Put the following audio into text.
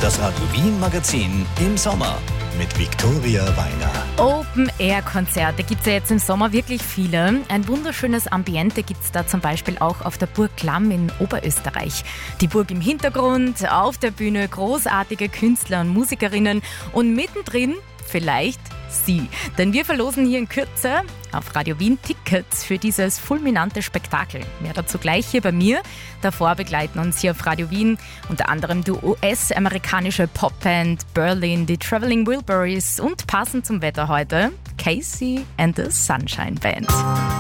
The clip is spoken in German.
Das Radio Wien Magazin im Sommer mit Viktoria Weiner. Open-Air-Konzerte gibt es ja jetzt im Sommer wirklich viele. Ein wunderschönes Ambiente gibt es da zum Beispiel auch auf der Burg Klamm in Oberösterreich. Die Burg im Hintergrund, auf der Bühne großartige Künstler und Musikerinnen und mittendrin vielleicht Sie. Denn wir verlosen hier in Kürze auf Radio Wien Tickets für dieses fulminante Spektakel. Mehr dazu gleich hier bei mir. Davor begleiten uns hier auf Radio Wien unter anderem die US-amerikanische Popband Berlin, die Traveling Wilburys und passend zum Wetter heute Casey and the Sunshine Band.